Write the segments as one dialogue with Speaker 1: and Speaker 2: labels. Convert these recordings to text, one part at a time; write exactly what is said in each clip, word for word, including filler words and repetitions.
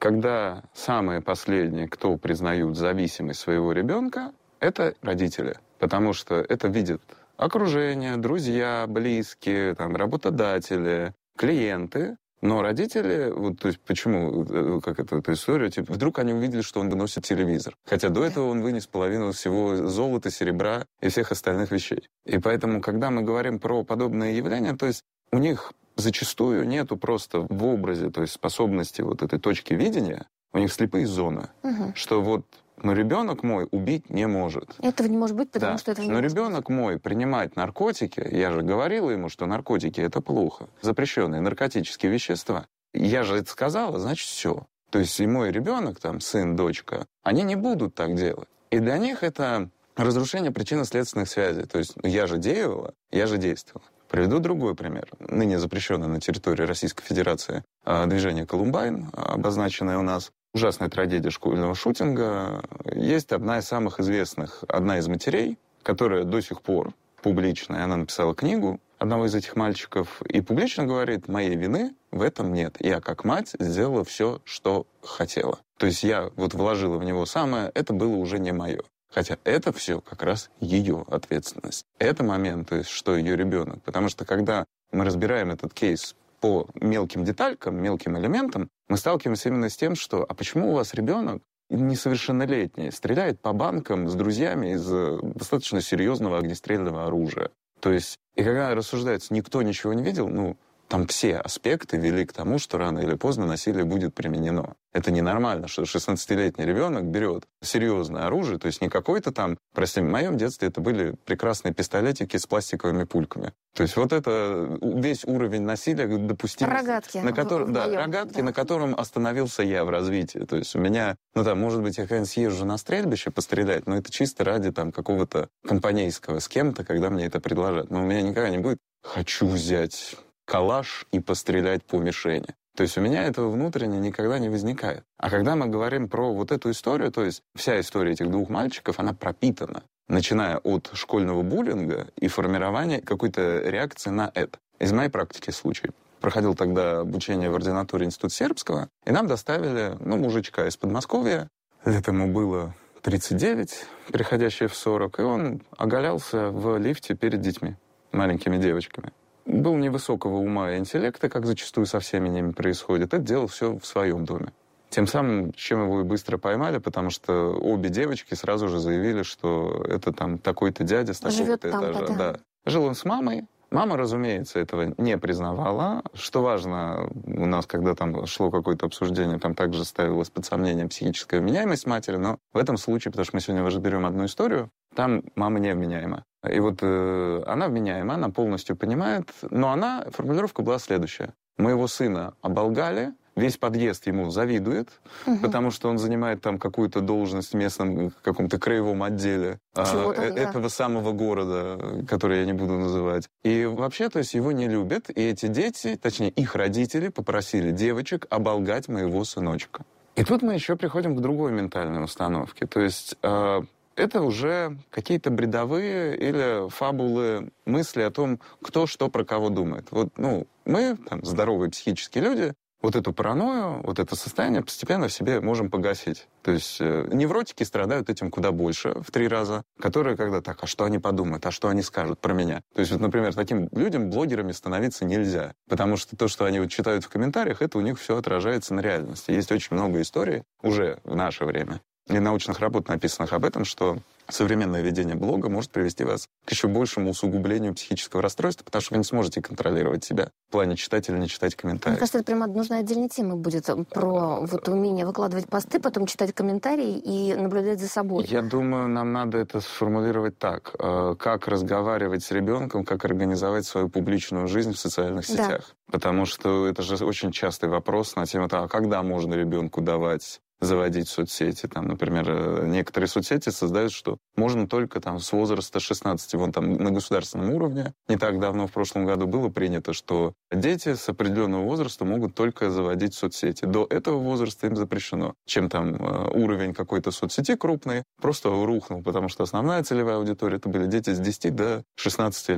Speaker 1: когда самые последние, кто признают зависимость своего ребенка, это родители. Потому что это видят окружение, друзья, близкие, там, работодатели, клиенты. Но родители, вот, то есть почему, как это, эта история, типа, вдруг они увидели, что он выносит телевизор. Хотя до этого он вынес половину всего золота, серебра и всех остальных вещей. И поэтому, когда мы говорим про подобные явления, то есть у них зачастую нету просто в образе, то есть способности вот этой точки видения, у них слепые зоны, угу. что вот но ребенок мой убить не может.
Speaker 2: Этого не может быть, потому
Speaker 1: да.
Speaker 2: что это не
Speaker 1: Но
Speaker 2: может
Speaker 1: ребенок
Speaker 2: быть.
Speaker 1: мой принимать наркотики, я же говорила ему, что наркотики это плохо, запрещенные наркотические вещества. Я же это сказала, значит все. То есть и мой ребенок, там, сын, дочка, они не будут так делать. И для них это разрушение причинно-следственных связей. То есть я же деяла, я же действовала. Приведу другой пример. Ныне запрещенное на территории Российской Федерации движение «Колумбайн», обозначенное у нас. Ужасная трагедия школьного шутинга. Есть одна из самых известных, одна из матерей, которая до сих пор публичная, она написала книгу одного из этих мальчиков, и публично говорит, моей вины в этом нет. Я, как мать, сделала все, что хотела. То есть я вот вложила в него самое, это было уже не мое. Хотя это все как раз ее ответственность. Это момент, то есть, что ее ребенок. Потому что когда мы разбираем этот кейс по мелким деталькам, мелким элементам, мы сталкиваемся именно с тем, что «а почему у вас ребенок несовершеннолетний стреляет по банкам с друзьями из достаточно серьезного огнестрельного оружия?» То есть, и когда рассуждается, никто ничего не видел, ну, там все аспекты вели к тому, что рано или поздно насилие будет применено. Это ненормально, что шестнадцатилетний ребенок берет серьезное оружие, то есть не какой-то там, прости, в моем детстве это были прекрасные пистолетики с пластиковыми пульками. То есть вот это весь уровень насилия допустим.
Speaker 2: Рогатки.
Speaker 1: На котором, да,
Speaker 2: моем,
Speaker 1: рогатки,
Speaker 2: да.
Speaker 1: на котором остановился я в развитии. То есть у меня, ну там, может быть, я когда-нибудь съезжу на стрельбище пострелять, но это чисто ради там какого-то компанейского с кем-то, когда мне это предложат. Но у меня никогда не будет «хочу взять калаш и пострелять по мишени». То есть у меня этого внутренне никогда не возникает. А когда мы говорим про вот эту историю, то есть вся история этих двух мальчиков, она пропитана, начиная от школьного буллинга и формирования какой-то реакции на это. Из моей практики случай. Проходил тогда обучение в ординатуре Института Сербского, и нам доставили, ну, мужичка из Подмосковья. Лет ему было тридцать девять, переходящее в сорок, и он оголялся в лифте перед детьми, маленькими девочками. Был невысокого ума и интеллекта, как зачастую со всеми ними происходит. Это делал все в своем доме. Тем самым, чем его и быстро поймали, потому что обе девочки сразу же заявили, что это там такой-то дядя с такого-то этажа. Да. Да. Жил он с мамой. Мама, разумеется, этого не признавала. Что важно, у нас, когда там шло какое-то обсуждение, там также ставилась под сомнение психическая вменяемость матери, но в этом случае, потому что мы сегодня разберем одну историю, там мама невменяема. И вот э, она вменяема, она полностью понимает, но она, формулировка была следующая. Моего сына оболгали, весь подъезд ему завидует, угу. потому что он занимает там какую-то должность в местном каком-то краевом отделе а, э- этого самого города, который я не буду называть. И вообще, то есть его не любят, и эти дети, точнее их родители, попросили девочек оболгать моего сыночка. И тут мы еще приходим к другой ментальной установке. То есть э, это уже какие-то бредовые или фабулы, мысли о том, кто что про кого думает. Вот, ну, мы, там, здоровые психические люди, вот эту паранойю, вот это состояние постепенно в себе можем погасить. То есть э, невротики страдают этим куда больше, в три раза, которые когда так, а что они подумают, а что они скажут про меня? То есть, вот, например, таким людям блогерами становиться нельзя, потому что то, что они вот читают в комментариях, это у них все отражается на реальности. Есть очень много историй уже в наше время, и научных работ, написанных об этом, что современное ведение блога может привести вас к еще большему усугублению психического расстройства, потому что вы не сможете контролировать себя в плане читать или не читать комментарии.
Speaker 2: Мне кажется, это прямо нужна отдельная тема будет про вот умение выкладывать посты, потом читать комментарии и наблюдать за собой.
Speaker 1: Я думаю, нам надо это сформулировать так. Как разговаривать с ребенком, как организовать свою публичную жизнь в социальных сетях. Да. Потому что это же очень частый вопрос на тему того, а когда можно ребенку давать заводить соцсети. Там, например, некоторые соцсети создают, что можно только там с возраста шестнадцати. Вон там на государственном уровне не так давно, в прошлом году, было принято, что дети с определенного возраста могут только заводить соцсети. До этого возраста им запрещено. Чем там уровень какой-то соцсети крупный просто рухнул, потому что основная целевая аудитория это были дети с десяти до шестнадцати лет.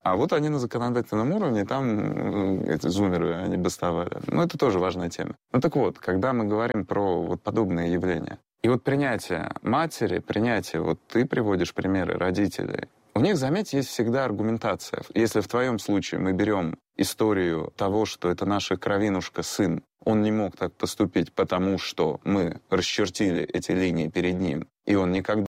Speaker 1: А вот они на законодательном уровне, там эти зумеры, они бастовали. Ну, это тоже важная тема. Ну, так вот, когда мы говорим про вот подобные явления, и вот принятие матери, принятие, вот ты приводишь примеры родителей, у них, заметь, есть всегда аргументация. Если в твоем случае мы берем историю того, что это наша кровинушка, сын, он не мог так поступить, потому что мы расчертили эти линии перед ним, и он никогда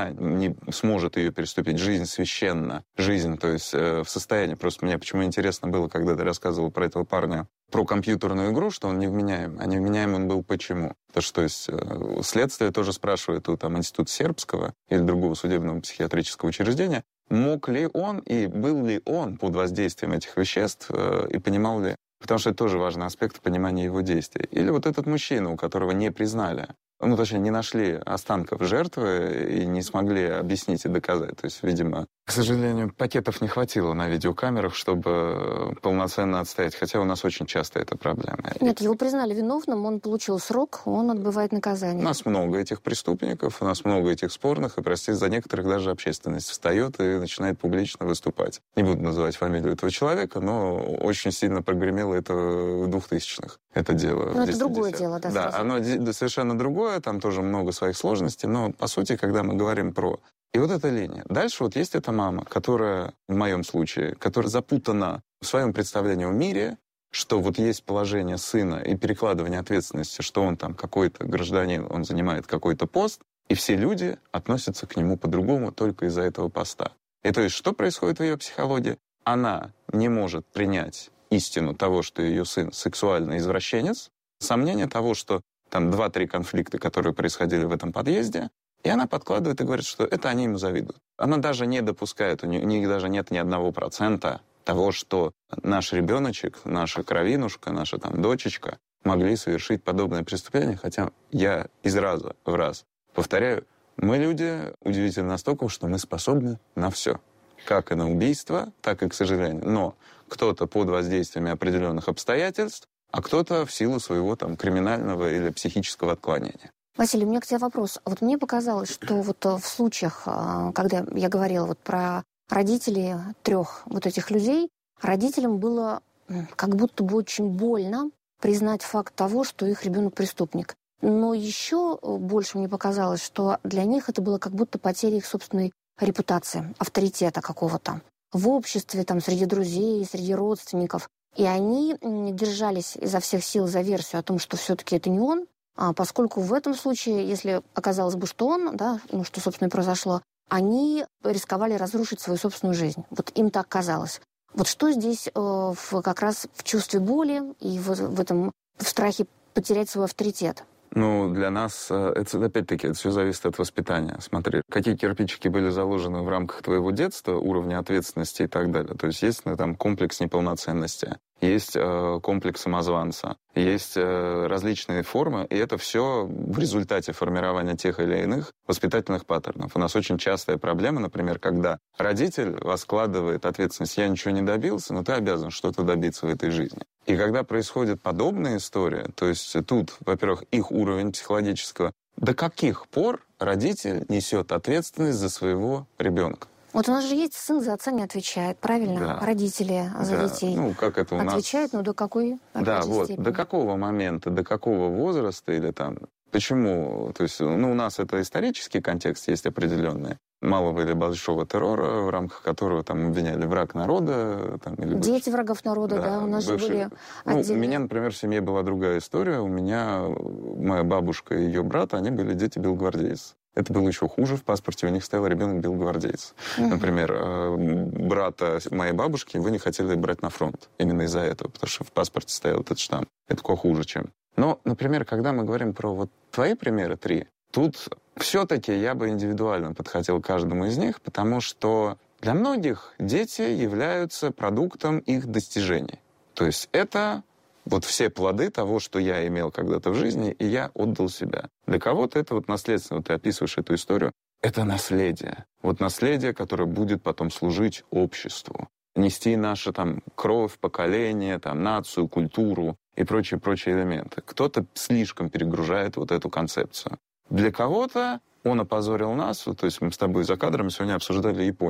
Speaker 1: не сможет ее переступить. Жизнь священна. Жизнь, то есть э, в состоянии. Просто мне почему интересно было, когда ты рассказывал про этого парня, про компьютерную игру, что он невменяем. А невменяем он был почему? Потому что, то есть, э, следствие тоже спрашивает у там, Института Сербского или другого судебного психиатрического учреждения, мог ли он и был ли он под воздействием этих веществ э, и понимал ли. Потому что это тоже важный аспект понимания его действий. Или вот этот мужчина, у которого не признали, ну, точнее, не нашли останков жертвы и не смогли объяснить и доказать. То есть, видимо, к сожалению, пакетов не хватило на видеокамерах, чтобы полноценно отстоять. Хотя у нас очень часто это проблема.
Speaker 2: Нет, его признали виновным, он получил срок, он отбывает наказание.
Speaker 1: У нас много этих преступников, у нас много этих спорных, и, простите, за некоторых даже общественность встает и начинает публично выступать. Не буду называть фамилию этого человека, но очень сильно прогремело это в двухтысячных. Это дело.
Speaker 2: Но это другое дело, да.
Speaker 1: Да, оно совершенно другое, там тоже много своих сложностей, но, по сути, когда мы говорим про... И вот эта линия. Дальше вот есть эта мама, которая, в моем случае, которая запутана в своем представлении о мире, что вот есть положение сына и перекладывание ответственности, что он там какой-то гражданин, он занимает какой-то пост, и все люди относятся к нему по-другому только из-за этого поста. И то есть что происходит в ее психологии? Она не может принять истину того, что ее сын сексуальный извращенец, сомнение того, что там два-три конфликта, которые происходили в этом подъезде, и она подкладывает и говорит, что это они ему завидуют. Она даже не допускает, у них, у них даже нет ни одного процента того, что наш ребеночек, наша кровинушка, наша там дочечка могли совершить подобное преступление, хотя я из раза в раз повторяю, мы люди удивительно настолько, что мы способны на все. Как и на убийство, так и, к сожалению. Но кто-то под воздействием определенных обстоятельств, а кто-то в силу своего там криминального или психического отклонения.
Speaker 2: Василий, у меня к тебе вопрос. Вот мне показалось, что вот в случаях, когда я говорила вот про родителей трех вот этих людей, родителям было как будто бы очень больно признать факт того, что их ребенок преступник. Но еще больше мне показалось, что для них это было как будто потеря их собственной репутации, авторитета какого-то в обществе, там, среди друзей, среди родственников. И они держались изо всех сил за версию о том, что все-таки это не он, а поскольку в этом случае, если оказалось бы, что он, да, ну, что, собственно, и произошло, они рисковали разрушить свою собственную жизнь. Вот им так казалось. Вот что здесь э, в, как раз в чувстве боли и в, в этом в страхе потерять свой авторитет?
Speaker 1: Ну, для нас, это, опять-таки, это все зависит от воспитания. Смотри, какие кирпичики были заложены в рамках твоего детства, уровня ответственности и так далее. То есть есть ну, там комплекс неполноценности, есть э, комплекс самозванца, есть э, различные формы, и это все в результате формирования тех или иных воспитательных паттернов. У нас очень частая проблема, например, когда родитель воскладывает ответственность «я ничего не добился, но ты обязан что-то добиться в этой жизни». И когда происходит подобная история, то есть тут, во-первых, их уровень психологического, до каких пор родитель несет ответственность за своего ребенка?
Speaker 2: Вот у нас же есть сын за отца не отвечает, правильно?
Speaker 1: Да.
Speaker 2: Родители за
Speaker 1: да.
Speaker 2: детей
Speaker 1: ну, как это у нас...
Speaker 2: отвечают, но до какой?
Speaker 1: Да, вот. Степени? До какого момента, до какого возраста или там... Почему? То есть, ну, у нас это исторический контекст есть определенный. Малого или большого террора, в рамках которого там обвиняли враг народа. Там, или
Speaker 2: Дети
Speaker 1: бывший...
Speaker 2: врагов народа, да, да у нас бывший... же были
Speaker 1: ну,
Speaker 2: отдельные...
Speaker 1: У меня, например, в семье была другая история. У меня моя бабушка и ее брат, они были дети белогвардейцев. Это было еще хуже. В паспорте у них стоял ребенок белогвардейец. Uh-huh. Например, брата моей бабушки его не хотели брать на фронт. Именно из-за этого, потому что в паспорте стоял этот штамп. Это кое хуже, чем... Но, например, когда мы говорим про вот твои примеры, три, тут все-таки я бы индивидуально подходил к каждому из них, потому что для многих дети являются продуктом их достижений. То есть это вот все плоды того, что я имел когда-то в жизни, и я отдал себя. Для кого-то это вот наследство, вот ты описываешь эту историю, это наследие. Вот наследие, которое будет потом служить обществу. Нести нашу там кровь, поколение, там, нацию, культуру и прочие-прочие элементы. Кто-то слишком перегружает вот эту концепцию. Для кого-то он опозорил нас, то есть мы с тобой за кадром сегодня обсуждали Японию.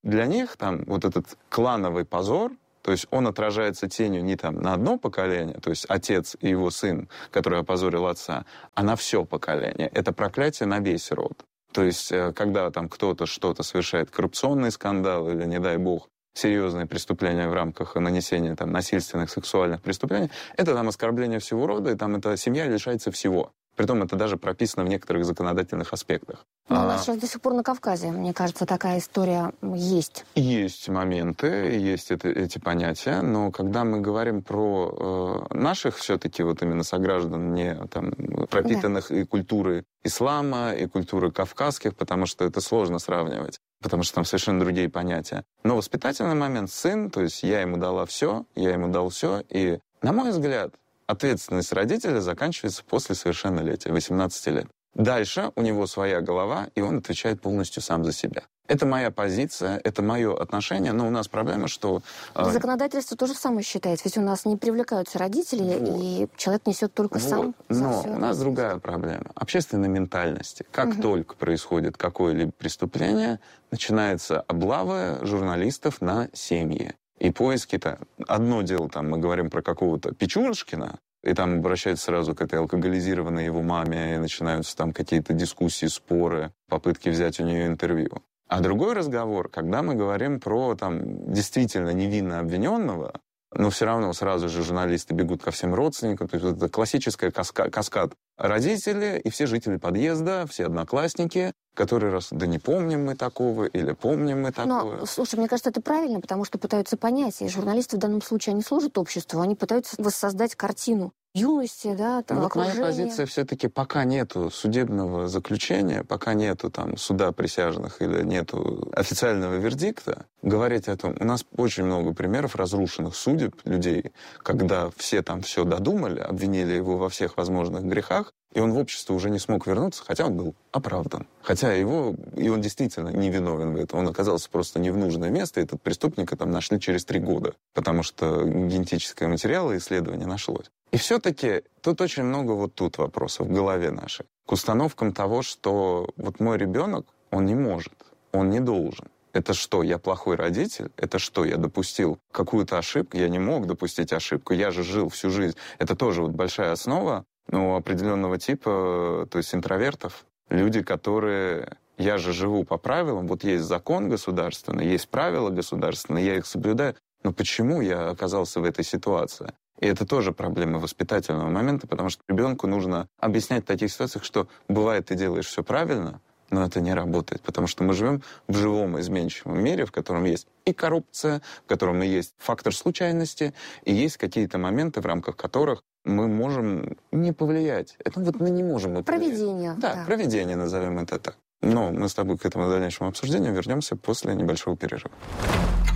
Speaker 1: для них там вот этот клановый позор, то есть он отражается тенью не там на одно поколение, то есть отец и его сын, который опозорил отца, а на все поколение. Это проклятие на весь род. То есть когда там кто-то что-то совершает, коррупционный скандал или, не дай бог, серьезные преступления в рамках нанесения там, насильственных сексуальных преступлений, это там оскорбление всего рода, и там эта семья лишается всего. Притом это даже прописано в некоторых законодательных аспектах.
Speaker 2: Но
Speaker 1: а...
Speaker 2: у нас сейчас до сих пор на Кавказе, мне кажется, такая история есть.
Speaker 1: Есть моменты, есть это, эти понятия, но когда мы говорим про э, наших все-таки вот именно сограждан, не там, пропитанных да. и культурой ислама, и культуры кавказских, потому что это сложно сравнивать, потому что там совершенно другие понятия. Но воспитательный момент, сын, то есть я ему дала все, я ему дал все, и, на мой взгляд, ответственность родителя заканчивается после совершеннолетия, восемнадцати лет. Дальше у него своя голова, и он отвечает полностью сам за себя. Это моя позиция, это мое отношение, но у нас проблема, что...
Speaker 2: Законодательство то же самое считает, ведь у нас не привлекаются родители, вот. И человек несет только вот. Сам за
Speaker 1: Но
Speaker 2: все.
Speaker 1: У нас другая проблема. Общественной ментальности. Как угу. только происходит какое-либо преступление, начинается облава журналистов на семьи. И поиски-то... Одно дело, там, мы говорим про какого-то Печорышкина, и там обращаются сразу к этой алкоголизированной его маме, и начинаются там какие-то дискуссии, споры, попытки взять у нее интервью. А другой разговор, когда мы говорим про там, действительно невинно обвиненного, но все равно сразу же журналисты бегут ко всем родственникам. То есть это классическая каска- каскад. Родители и все жители подъезда, все одноклассники, которые раз, да не помним мы такого, или помним мы такого.
Speaker 2: Но, слушай, мне кажется, это правильно, потому что пытаются понять. И журналисты в данном случае, они служат обществу, они пытаются воссоздать картину юности, да, там,
Speaker 1: вот
Speaker 2: окружения.
Speaker 1: Моя позиция все-таки, пока нету судебного заключения, пока нету там суда присяжных или нету официального вердикта, говорить о том, у нас очень много примеров разрушенных судеб людей, когда все там все додумали, обвинили его во всех возможных грехах, и он в общество уже не смог вернуться, хотя он был оправдан. Хотя его, и он действительно не виновен в этом, он оказался просто не в нужное место, и этот преступника там нашли через три года, потому что генетическое материал и исследование нашлось. И все-таки тут очень много вот тут вопросов в голове нашей. К установкам того, что вот мой ребенок, он не может, он не должен. Это что, я плохой родитель? Это что, я допустил какую-то ошибку? Я не мог допустить ошибку, я же жил всю жизнь. Это тоже вот большая основа, ну, определенного типа, то есть интровертов. Люди, которые... Я же живу по правилам, вот есть закон государственный, есть правила государственные, я их соблюдаю. Но почему я оказался в этой ситуации? И это тоже проблема воспитательного момента, потому что ребенку нужно объяснять в таких ситуациях, что бывает, ты делаешь все правильно, но это не работает, потому что мы живем в живом изменчивом мире, в котором есть и коррупция, в котором и есть фактор случайности, и есть какие-то моменты, в рамках которых мы можем не повлиять. Это вот мы не можем это
Speaker 2: Провидение.
Speaker 1: Да, да, провидение, назовем это так. Но мы с тобой к этому дальнейшему обсуждению вернемся после небольшого перерыва.